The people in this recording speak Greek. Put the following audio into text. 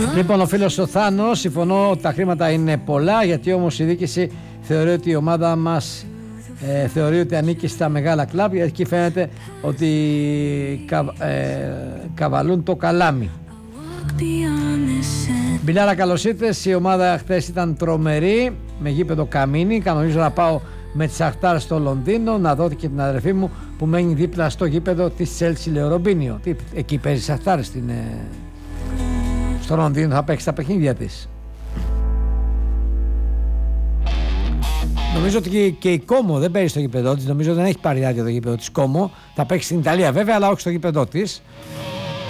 Λοιπόν, ο φίλος ο Θάνος, συμφωνώ ότι τα χρήματα είναι πολλά, γιατί όμως η διοίκηση θεωρεί ότι η ομάδα μας θεωρεί ότι ανήκει στα μεγάλα κλαμπ, γιατί εκεί φαίνεται ότι καβαλούν το καλάμι. Μπιλάρα, καλώς ήρθες. Η ομάδα χθες ήταν τρομερή, με γήπεδο καμίνι. Κανονίζω να πάω με τη Σαχτάρ στο Λονδίνο να δω και την αδερφή μου που μένει δίπλα στο γήπεδο της Chelsea Λεωρομπίνιο. Εκεί παίζει Σαχτάρ στο Λονδίνο, θα παίξει τα παιχνίδια της. Νομίζω ότι και η Κόμο δεν παίζει στο γήπεδο της. Νομίζω δεν έχει πάρει άδεια το γήπεδο της Κόμο. Θα παίξει στην Ιταλία βέβαια, αλλά όχι στο γήπεδο της.